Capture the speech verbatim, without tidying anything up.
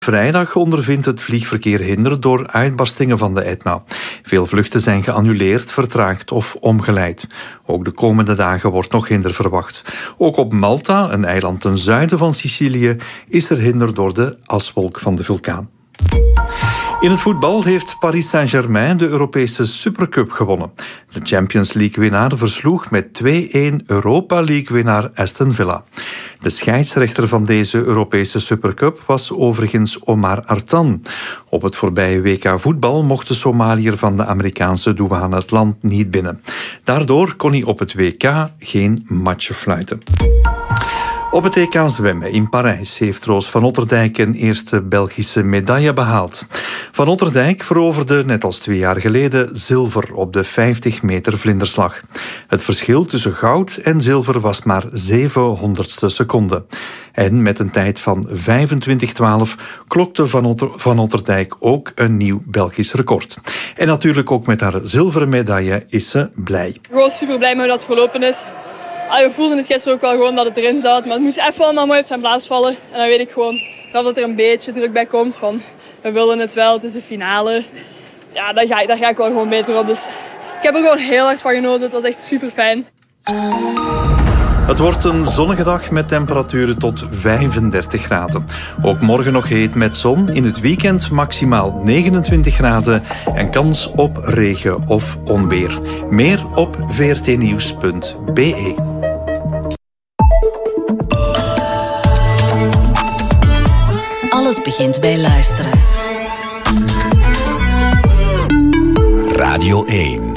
Vrijdag ondervindt het vliegverkeer hinder door uitbarstingen van de Etna. Veel vluchten zijn geannuleerd, vertraagd of omgeleid. Ook de komende dagen wordt nog hinder verwacht. Ook op Malta, een eiland ten zuiden van Sicilië, is er hinder door de aswolk van de vulkaan. In het voetbal heeft Paris Saint-Germain de Europese Supercup gewonnen. De Champions League-winnaar versloeg met twee-een Europa League-winnaar Aston Villa. De scheidsrechter van deze Europese Supercup was overigens Omar Artan. Op het voorbije W K voetbal mocht de Somaliër van de Amerikaanse douane het land niet binnen. Daardoor kon hij op het W K geen matchen fluiten. Op het E K zwemmen in Parijs heeft Roos van Otterdijk een eerste Belgische medaille behaald. Van Otterdijk veroverde, net als twee jaar geleden, zilver op de vijftig meter vlinderslag. Het verschil tussen goud en zilver was maar zevenhonderdste seconde. En met een tijd van vijfentwintig twaalf klokte Van, Otter, van Otterdijk ook een nieuw Belgisch record. En natuurlijk ook met haar zilveren medaille is ze blij. Gewoon super blij met hoe dat verlopen is. We voelden het gisteren ook wel gewoon dat het erin zat. Maar het moest even allemaal mooi op zijn plaats vallen. En dan weet ik gewoon dat er een beetje druk bij komt. Van, we willen het wel, het is de finale. Ja, daar ga, daar ga ik wel gewoon beter op. Dus ik heb er gewoon heel hard van genoten. Het was echt super fijn. Het wordt een zonnige dag met temperaturen tot vijfendertig graden. Ook morgen nog heet met zon. In het weekend maximaal negenentwintig graden en kans op regen of onweer. Meer op v r t nieuws punt b e. Alles begint bij luisteren. Radio één.